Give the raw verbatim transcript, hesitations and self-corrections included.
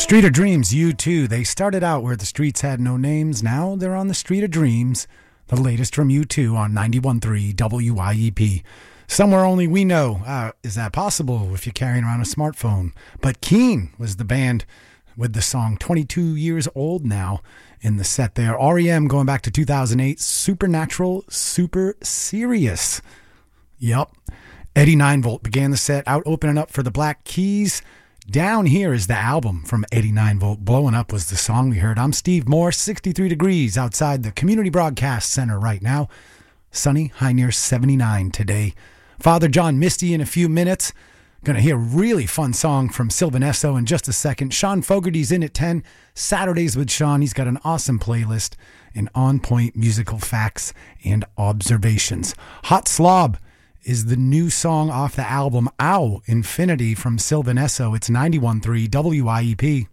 Street of Dreams, U two. They started out where the streets had no names. Now they're on the Street of Dreams. The latest from U two on ninety-one point three W I E P. Somewhere only we know. Uh, is that possible if you're carrying around a smartphone? But Keane was the band with the song, twenty-two years old now in the set there. R E M going back to two thousand eight. Supernatural, Super Serious. Yep. Eddie nine volt began the set out opening up for the Black Keys. Down Here is the album from Eddie nine volt. Blowing Up was the song we heard. I'm Steve Moore, sixty-three degrees outside the Community Broadcast Center right now. Sunny, high near seventy-nine today. Father John Misty in a few minutes. Going to hear a really fun song from Sylvan Esso in just a second. Sean Fogarty's in at ten. Saturdays with Sean. He's got an awesome playlist and on-point musical facts and observations. Hot Slob is the new song off the album Ow Infinity from Sylvan Esso. It's ninety-one point three W I E P.